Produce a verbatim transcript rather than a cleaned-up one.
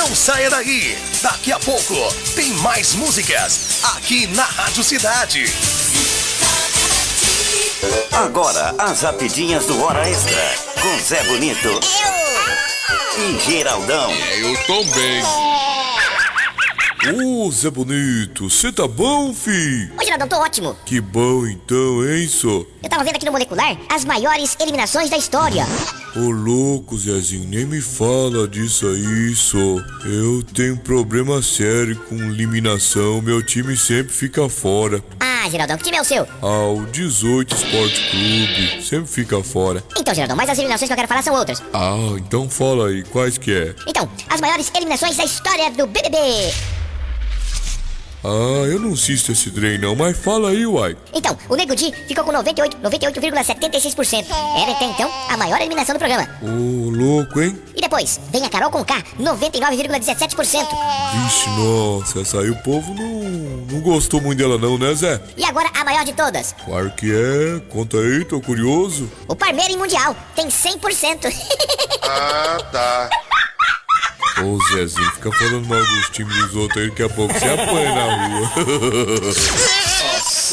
Não saia daí. Daqui a pouco tem mais músicas aqui na Rádio Cidade. Agora, as rapidinhas do Hora Extra, com Zé Bonito e Geraldão. Eu também. Ô, Zé Bonito, cê tá bom, fi? Ô, Geraldão, tô ótimo. Que bom então, hein, só? Eu tava vendo aqui no Molecular as maiores eliminações da história. Ô, louco, Zezinho, nem me fala disso aí, só. Eu tenho problema sério com eliminação, meu time sempre fica fora. Ah, Geraldão, que time é o seu? Ah, o dezoito Esporte Clube, sempre fica fora. Então, Geraldão, mas as eliminações que eu quero falar são outras. Ah, então fala aí, quais que é? Então, as maiores eliminações da história do B B B. Ah, eu não assisto esse trem não, mas fala aí, uai. Então, o Nego Di ficou com noventa e oito vírgula setenta e seis por cento. Era até então a maior eliminação do programa. Ô, louco, hein? E depois, vem a Carol Conká, noventa e nove vírgula dezessete por cento. Vixe, nossa, essa aí o povo não, não gostou muito dela não, né, Zé? E agora a maior de todas. Claro que é, conta aí, tô curioso. O Parmeira em Mundial tem cem por cento. Ah, tá. Ô, Zezinho, fica falando mal dos times dos outros aí, daqui a pouco você apanha na rua.